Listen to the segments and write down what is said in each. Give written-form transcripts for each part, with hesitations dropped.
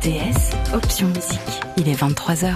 RTS, option musique. Il est 23h.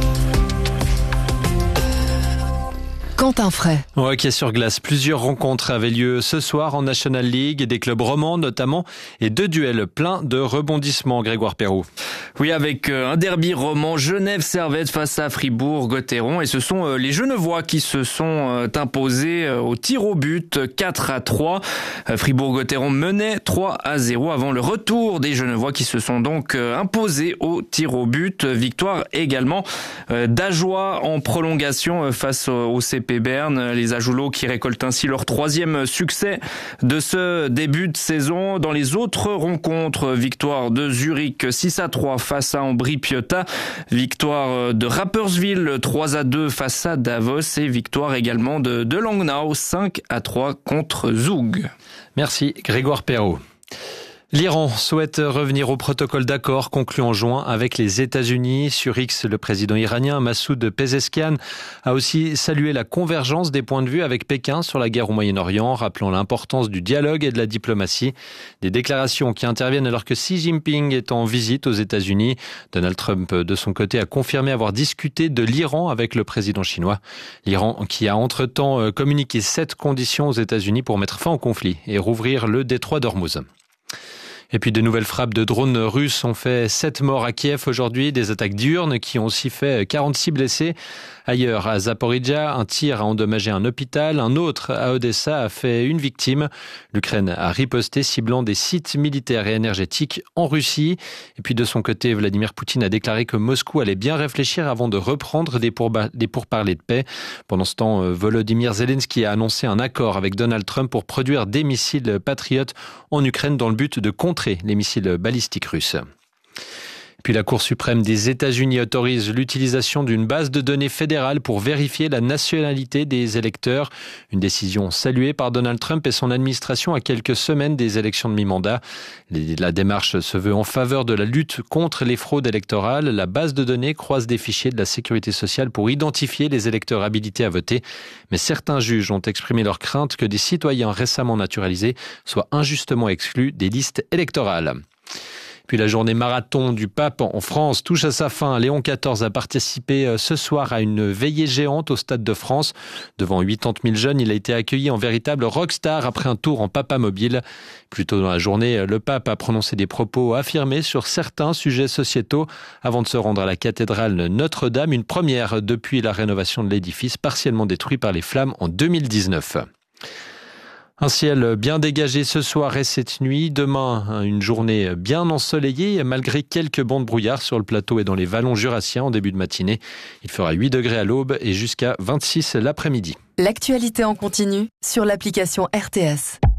Quentin Fray. Au hockey sur glace, plusieurs rencontres avaient lieu ce soir en National League, des clubs romans notamment, et 2 duels pleins de rebondissements, Grégoire Perrault. Oui, avec un derby roman, Genève-Servette face à Fribourg-Gotteron, et ce sont les Genevois qui se sont imposés au tir au but 4-3. Fribourg-Gotteron menait 3-0 avant le retour des Genevois qui se sont donc imposés au tir au but. Victoire également d'Ajoie en prolongation face au CP Berne. Les Ajoulots qui récoltent ainsi leur 3e succès de ce début de saison. Dans les autres rencontres, victoire de Zurich 6-3 face à Ambri-Piotta, victoire de Rapperswil 3-2 face à Davos et victoire également de Langnau 5-3 contre Zug. Merci Grégoire Perrault. L'Iran souhaite revenir au protocole d'accord conclu en juin avec les États-Unis. Sur X, le président iranien Massoud Pezeshkian a aussi salué la convergence des points de vue avec Pékin sur la guerre au Moyen-Orient, rappelant l'importance du dialogue et de la diplomatie. Des déclarations qui interviennent alors que Xi Jinping est en visite aux États-Unis. Donald Trump, de son côté, a confirmé avoir discuté de l'Iran avec le président chinois. L'Iran qui a entre-temps communiqué 7 conditions aux États-Unis pour mettre fin au conflit et rouvrir le détroit d'Ormuz. Et puis de nouvelles frappes de drones russes ont fait 7 morts à Kiev aujourd'hui, des attaques diurnes qui ont aussi fait 46 blessés. Ailleurs, à Zaporizhzhia, un tir a endommagé un hôpital, un autre à Odessa a fait une victime. L'Ukraine a riposté, ciblant des sites militaires et énergétiques en Russie. Et puis de son côté, Vladimir Poutine a déclaré que Moscou allait bien réfléchir avant de reprendre des pourparlers de paix. Pendant ce temps, Volodymyr Zelensky a annoncé un accord avec Donald Trump pour produire des missiles Patriot en Ukraine dans le but de contrer les missiles balistiques russes. Puis la Cour suprême des États-Unis autorise l'utilisation d'une base de données fédérale pour vérifier la nationalité des électeurs. Une décision saluée par Donald Trump et son administration à quelques semaines des élections de mi-mandat. La démarche se veut en faveur de la lutte contre les fraudes électorales. La base de données croise des fichiers de la Sécurité sociale pour identifier les électeurs habilités à voter. Mais certains juges ont exprimé leur crainte que des citoyens récemment naturalisés soient injustement exclus des listes électorales. Puis la journée marathon du pape en France touche à sa fin. Léon XIV a participé ce soir à une veillée géante au Stade de France. Devant 80 000 jeunes, il a été accueilli en véritable rockstar après un tour en papa mobile. Plus tôt dans la journée, le pape a prononcé des propos affirmés sur certains sujets sociétaux avant de se rendre à la cathédrale Notre-Dame, une première depuis la rénovation de l'édifice partiellement détruit par les flammes en 2019. Un ciel bien dégagé ce soir et cette nuit. Demain, une journée bien ensoleillée malgré quelques bancs de brouillard sur le plateau et dans les vallons jurassiens en début de matinée. Il fera 8 degrés à l'aube et jusqu'à 26 l'après-midi. L'actualité en continu sur l'application RTS.